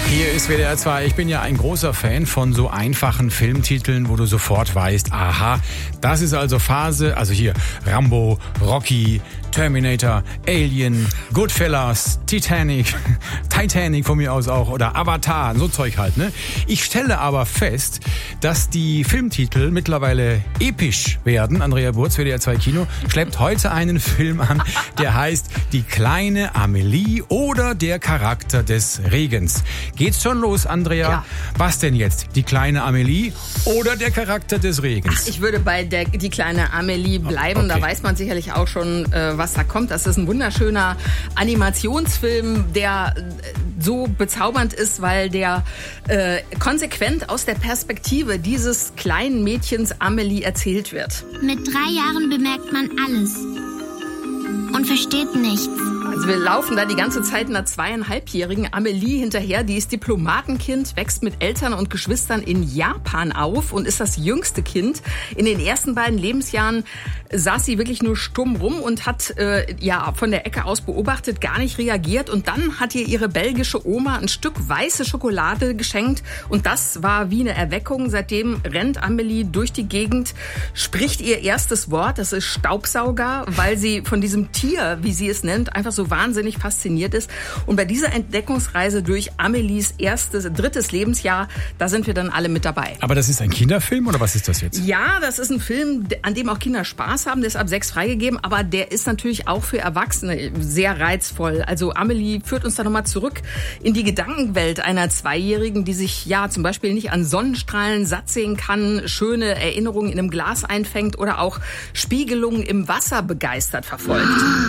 Hier ist WDR 2. Ich bin ja ein großer Fan von so einfachen Filmtiteln, wo du sofort weißt, aha, das ist also Phase, also hier Rambo, Rocky, Terminator, Alien, Goodfellas, Titanic von mir aus auch oder Avatar, so Zeug halt, ne? Ich stelle aber fest, dass die Filmtitel mittlerweile episch werden. Andrea Burz, WDR 2 Kino, schleppt heute einen Film an, der heißt Die kleine Amelie oder der Charakter des Regens. Geht's schon los, Andrea? Ja. Was denn jetzt? Die kleine Amelie oder der Charakter des Regens? Ach, ich würde bei die kleine Amelie bleiben. Okay. Da weiß man sicherlich auch schon, was da kommt. Das ist ein wunderschöner Animationsfilm, der so bezaubernd ist, weil der konsequent aus der Perspektive dieses kleinen Mädchens Amelie erzählt wird. Mit 3 Jahren bemerkt man alles und versteht nichts. Also wir laufen da die ganze Zeit einer 2,5-jährigen Amelie hinterher. Die ist Diplomatenkind, wächst mit Eltern und Geschwistern in Japan auf und ist das jüngste Kind. In den ersten beiden Lebensjahren saß sie wirklich nur stumm rum und hat von der Ecke aus beobachtet, gar nicht reagiert. Und dann hat ihr ihre belgische Oma ein Stück weiße Schokolade geschenkt. Und das war wie eine Erweckung. Seitdem rennt Amelie durch die Gegend, spricht ihr erstes Wort, das ist Staubsauger, weil sie von diesem Tier, wie sie es nennt, einfach so wahnsinnig fasziniert ist. Und bei dieser Entdeckungsreise durch Amelies drittes Lebensjahr, da sind wir dann alle mit dabei. Aber das ist ein Kinderfilm oder was ist das jetzt? Ja, das ist ein Film, an dem auch Kinder Spaß haben. Der ist ab 6 freigegeben, aber der ist natürlich auch für Erwachsene sehr reizvoll. Also Amelie führt uns da nochmal zurück in die Gedankenwelt einer 2-Jährigen, die sich ja zum Beispiel nicht an Sonnenstrahlen satt sehen kann, schöne Erinnerungen in einem Glas einfängt oder auch Spiegelungen im Wasser begeistert verfolgt.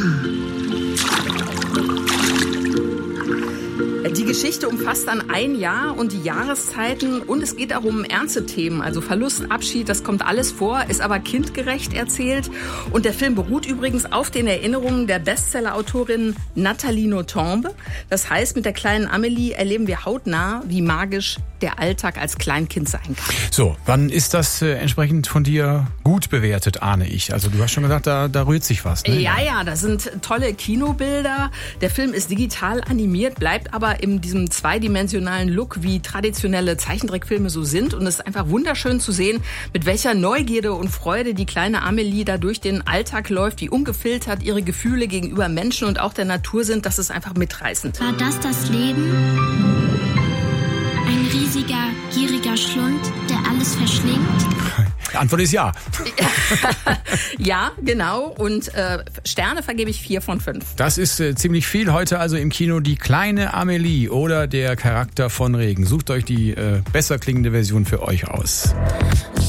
Die Geschichte umfasst dann ein Jahr und die Jahreszeiten und es geht auch um ernste Themen, also Verlust, Abschied, das kommt alles vor, ist aber kindgerecht erzählt. Und der Film beruht übrigens auf den Erinnerungen der Bestseller-Autorin Nathalie Nothomb. Das heißt, mit der kleinen Amelie erleben wir hautnah, wie magisch der Alltag als Kleinkind sein kann. So, wann ist das entsprechend von dir gut bewertet, ahne ich? Also du hast schon gesagt, da rührt sich was. Ne? Ja, das sind tolle Kinobilder. Der Film ist digital animiert, bleibt aber in diesem zweidimensionalen Look, wie traditionelle Zeichentrickfilme so sind. Und es ist einfach wunderschön zu sehen, mit welcher Neugierde und Freude die kleine Amelie da durch den Alltag läuft, wie ungefiltert ihre Gefühle gegenüber Menschen und auch der Natur sind. Das ist einfach mitreißend. War das Leben? Ein riesiger, gieriger Schlund, der alles verschlingt? Die Antwort ist ja. Ja, genau. Und Sterne vergebe ich 4 von 5. Das ist ziemlich viel. Heute also im Kino Die kleine Amelie oder der Charakter von Regen. Sucht euch die besser klingende Version für euch aus.